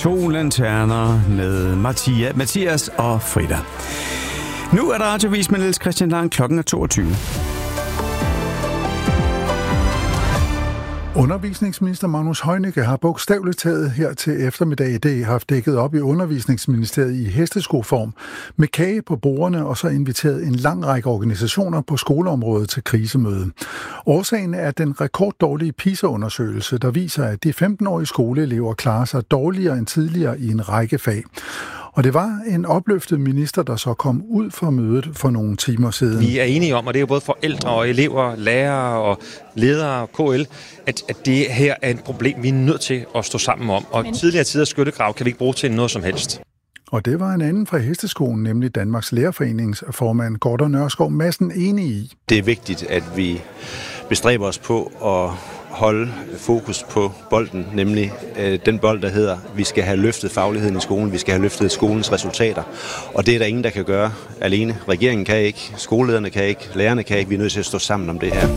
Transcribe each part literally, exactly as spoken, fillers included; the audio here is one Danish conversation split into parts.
To lanterner med Mathias, Mathias og Frida. Nu er der radiovis med Niels Christian Lang. Klokken er toogtyve. Undervisningsminister Magnus Heunicke har bogstaveligt taget her til eftermiddag i dag haft dækket op i Undervisningsministeriet i hesteskoform med kage på bordene og så inviteret en lang række organisationer på skoleområdet til krisemøde. Årsagen er den rekorddårlige PISA-undersøgelse, der viser, at de femten-årige skoleelever klarer sig dårligere end tidligere i en række fag. Og det var en opløftet minister, der så kom ud fra mødet for nogle timer siden. Vi er enige om, og det er jo både forældre og elever, lærere og ledere og K L, at, at det her er et problem, vi er nødt til at stå sammen om. Og Men... tidligere tiders skyttegrav kan vi ikke bruge til noget som helst. Og det var en anden fra hesteskolen, nemlig Danmarks Lærerforenings formand Gordon Nørskov Madsen enig i. Det er vigtigt, at vi bestræber os på at holde fokus på bolden, nemlig øh, den bold, der hedder, vi skal have løftet fagligheden i skolen, vi skal have løftet skolens resultater. Og det er der ingen, der kan gøre alene. Regeringen kan ikke, skolelederne kan ikke, lærerne kan ikke. Vi er nødt til at stå sammen om det her.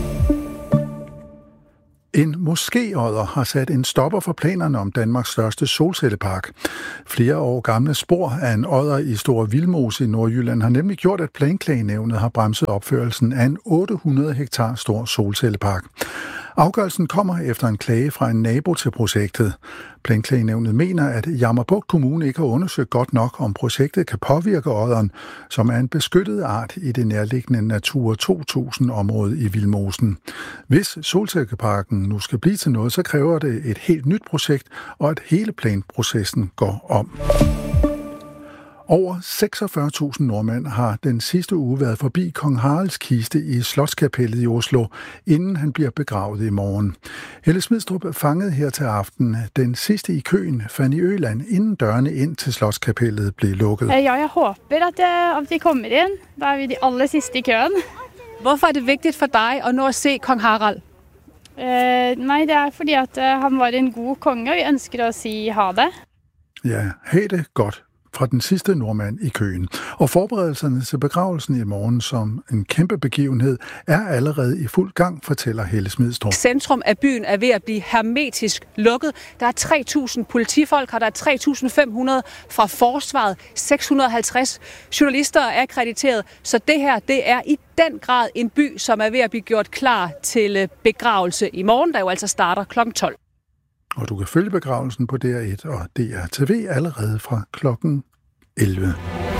En moskéodder har sat en stopper for planerne om Danmarks største solcellepark. Flere år gamle spor af en odder i Store Vildmose i Nordjylland har nemlig gjort, at Planklagenævnet har bremset opførelsen af en otte hundrede hektar stor solcellepark. Afgørelsen kommer efter en klage fra en nabo til projektet. Planklagenævnet mener, at Jammerbugt Kommune ikke har undersøgt godt nok, om projektet kan påvirke odderen, som er en beskyttet art i det nærliggende Natura to tusind-område i Vildmosen. Hvis solcelleparken nu skal blive til noget, så kræver det et helt nyt projekt, og at hele planprocessen går om. Over seksogfyrre tusind nordmænd har den sidste uge været forbi kong Haralds kiste i Slotskapellet i Oslo, inden han bliver begravet i morgen. Helle Smidstrup fangede her til aften den sidste i køen, Fanny Øland, inden dørene ind til Slotskapellet blev lukket. Ja, jeg håber, at, at de kommer ind. Der er vi de aller sidste i køen. Hvorfor er det vigtigt for dig at nå at se kong Harald? Uh, nej, det er fordi, at uh, han var en god konge, og vi ønsker at sige ha det. Ja, ha' det godt fra den sidste nordmand i køen. Og forberedelserne til begravelsen i morgen som en kæmpe begivenhed er allerede i fuld gang, fortæller Helle Smidstrup. Centrum af byen er ved at blive hermetisk lukket. Der er tre tusind politifolk, og der er tre tusind fem hundrede fra forsvaret, seks hundrede og halvtreds journalister er akkrediteret. Så det her, det er i den grad en by, som er ved at blive gjort klar til begravelse i morgen, der jo altså starter klokken tolv. Og du kan følge begravelsen på D R et og D R T V allerede fra klokken elleve.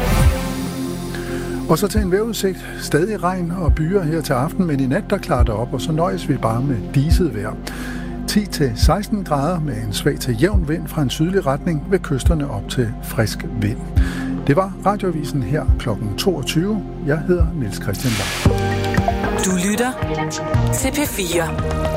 Og så til en vejrudsigt. Stadig regn og byer her til aften, men i nat der klarer det op, og så nøjes vi bare med diset vejr. ti til seksten grader med en svag til jævn vind fra en sydlig retning ved kysterne op til frisk vind. Det var Radioavisen her klokken toogtyve. Jeg hedder Niels Christian Lang. Du lytter til P fire.